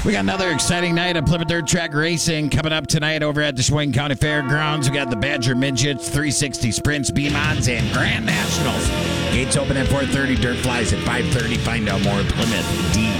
We got another exciting night of Plymouth Dirt Track Racing coming up tonight over at the Sheboygan County Fairgrounds. We got the Badger Midgets, 360 Sprints, B-Mods, and Grand Nationals. Gates open at 4:30, Dirt flies at 5:30. Find out more at PlymouthD.com.